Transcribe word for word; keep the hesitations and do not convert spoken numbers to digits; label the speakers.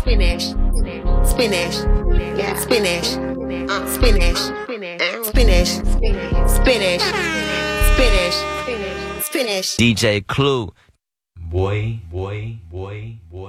Speaker 1: spinach, spinach, yeah, spinach, uh, spinach, spinach, spinach, spinach, spinach.
Speaker 2: D J Clue. Boy, boy, boy, boy.